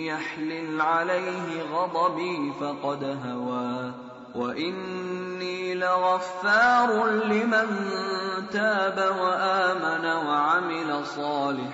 يحلل عليه غضبي فقد هوى وإني لغفار لمن تاب وآمن وعمل صالحا